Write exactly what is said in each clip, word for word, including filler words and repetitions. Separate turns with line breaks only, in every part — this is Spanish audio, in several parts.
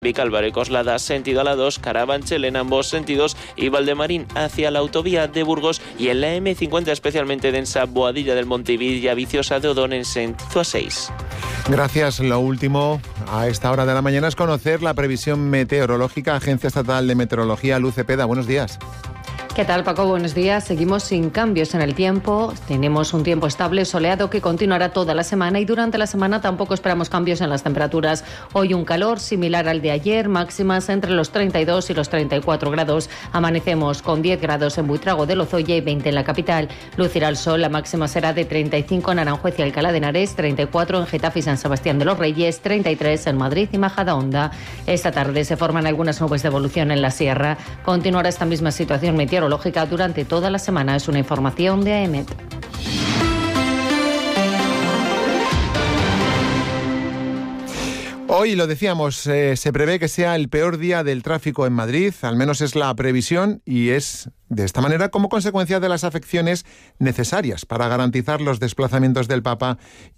Vicálvaro y Coslada, sentido a la dos, Carabanchel en ambos sentidos y Valdemarín hacia la autovía de Burgos, y en la eme cincuenta especialmente densa, Boadilla del Monte y Villaviciosa de Odón en sentido a seis.
Gracias. Lo último a esta hora de la mañana es conocer la previsión meteorológica. Agencia Estatal de Meteorología, Luz Cepeda, buenos días.
¿Qué tal, Paco? Buenos días. Seguimos sin cambios en el tiempo. Tenemos un tiempo estable, soleado, que continuará toda la semana, y durante la semana tampoco esperamos cambios en las temperaturas. Hoy un calor similar al de ayer, máximas entre los treinta y dos y los treinta y cuatro grados. Amanecemos con diez grados en Buitrago de Lozoya y veinte en la capital. Lucirá el sol, la máxima será de treinta y cinco en Aranjuez y Alcalá de Henares, treinta y cuatro en Getafe y San Sebastián de los Reyes, treinta y tres en Madrid y Majadahonda. Esta tarde se forman algunas nubes de evolución en la sierra. Continuará esta misma situación meteorológica durante toda la semana. Es una información de AEMET.
Hoy, lo decíamos, eh, se prevé que sea el peor día del tráfico en Madrid, al menos es la previsión, y es de esta manera como consecuencia de las afecciones necesarias para garantizar los desplazamientos del Papa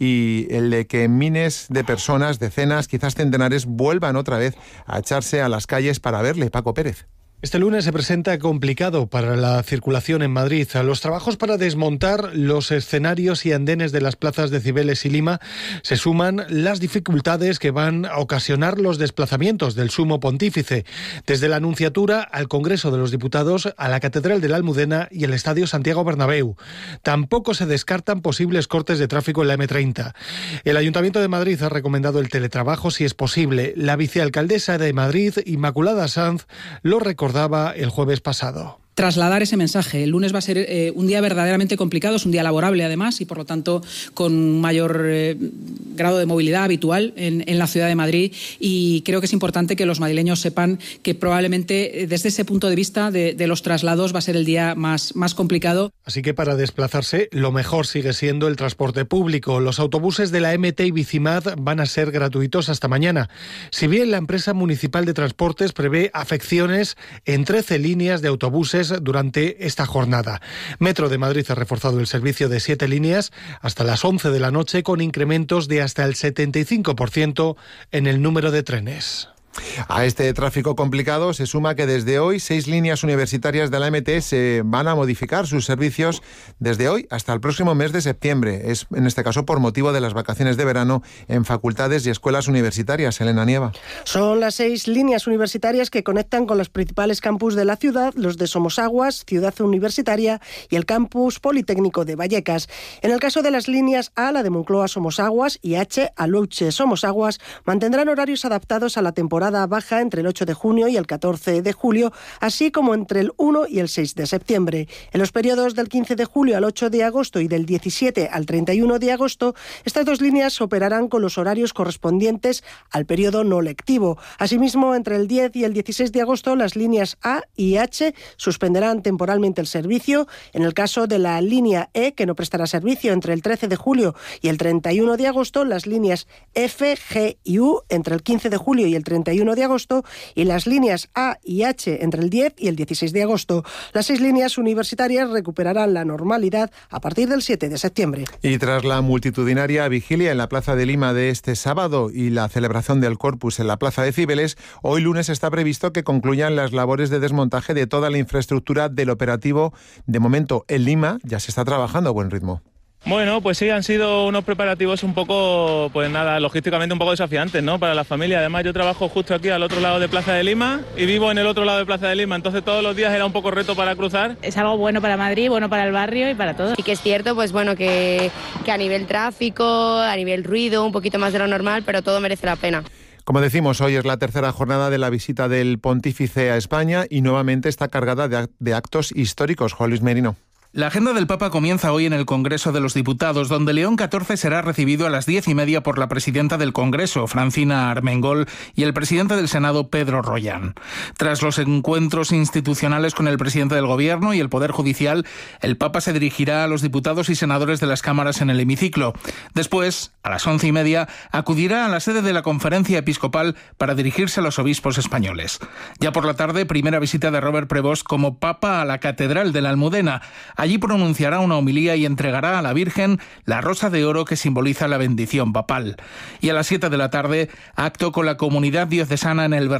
y el de que miles de personas, decenas, quizás centenares, vuelvan otra vez a echarse a las calles para verle. Paco Pérez.
Este lunes se presenta complicado para la circulación en Madrid. A los trabajos para desmontar los escenarios y andenes de las plazas de Cibeles y Lima se suman las dificultades que van a ocasionar los desplazamientos del Sumo Pontífice, desde la Anunciatura al Congreso de los Diputados, a la Catedral de la Almudena y el Estadio Santiago Bernabéu. Tampoco se descartan posibles cortes de tráfico en la eme treinta. El Ayuntamiento de Madrid ha recomendado el teletrabajo si es posible. La vicealcaldesa de Madrid, Inmaculada Sanz, lo recordó el jueves pasado.
Trasladar ese mensaje. El lunes va a ser eh, un día verdaderamente complicado, es un día laborable además, y por lo tanto con un mayor eh, grado de movilidad habitual en, en la ciudad de Madrid, y creo que es importante que los madrileños sepan que probablemente eh, desde ese punto de vista de, de los traslados va a ser el día más, más complicado.
Así que para desplazarse lo mejor sigue siendo el transporte público. Los autobuses de la eme te y Bicimad van a ser gratuitos hasta mañana. Si bien la empresa municipal de transportes prevé afecciones en trece líneas de autobuses durante esta jornada. Metro de Madrid ha reforzado el servicio de siete líneas hasta las once de la noche, con incrementos de hasta el setenta y cinco por ciento en el número de trenes.
A este tráfico complicado se suma que desde hoy seis líneas universitarias de la eme te se van a modificar sus servicios desde hoy hasta el próximo mes de septiembre. Es en este caso por motivo de las vacaciones de verano en facultades y escuelas universitarias. Elena Nieva.
Son las seis líneas universitarias que conectan con los principales campus de la ciudad, los de Somosaguas, Ciudad Universitaria y el campus Politécnico de Vallecas. En el caso de las líneas A, la de Moncloa Somosaguas, y H, Aluche Somosaguas, mantendrán horarios adaptados a la temporada baja entre el ocho de junio y el catorce de julio, así como entre el uno y el seis de septiembre. En los periodos del quince de julio al ocho de agosto y del diecisiete al treinta y uno de agosto, estas dos líneas operarán con los horarios correspondientes al periodo no lectivo. Asimismo, entre el diez y el dieciséis de agosto, las líneas A y H suspenderán temporalmente el servicio. En el caso de la línea E, que no prestará servicio entre el trece de julio y el treinta y uno de agosto, las líneas F, G y U entre el quince de julio y el treinta y uno de agosto, y las líneas A y H entre el diez y el dieciséis de agosto. Las seis líneas universitarias recuperarán la normalidad a partir del siete de septiembre.
Y tras la multitudinaria vigilia en la Plaza de Lima de este sábado y la celebración del Corpus en la Plaza de Cibeles, hoy lunes está previsto que concluyan las labores de desmontaje de toda la infraestructura del operativo. De momento, en Lima ya se está trabajando a buen ritmo.
Bueno, pues sí, han sido unos preparativos un poco, pues nada, logísticamente un poco desafiantes, ¿no? Para la familia. Además, yo trabajo justo aquí al otro lado de Plaza de Lima y vivo en el otro lado de Plaza de Lima, entonces todos los días era un poco reto para cruzar.
Es algo bueno para Madrid, bueno para el barrio y para todos.
Y que es cierto, pues bueno, que, que a nivel tráfico, a nivel ruido, un poquito más de lo normal, pero todo merece la pena.
Como decimos, hoy es la tercera jornada de la visita del Pontífice a España y nuevamente está cargada de, de actos históricos. Juan Luis Merino.
La agenda del Papa comienza hoy en el Congreso de los Diputados, donde León catorce será recibido a las diez y media por la presidenta del Congreso, Francina Armengol, y el presidente del Senado, Pedro Rollán. Tras los encuentros institucionales con el presidente del Gobierno y el Poder Judicial, el Papa se dirigirá a los diputados y senadores de las cámaras en el hemiciclo. Después, a las once y media, acudirá a la sede de la Conferencia Episcopal para dirigirse a los obispos españoles. Ya por la tarde, primera visita de Robert Prevost como Papa a la Catedral de la Almudena. Allí pronunciará una homilía y entregará a la Virgen la rosa de oro que simboliza la bendición papal. Y a las siete de la tarde, acto con la comunidad diocesana en el Bernabéu.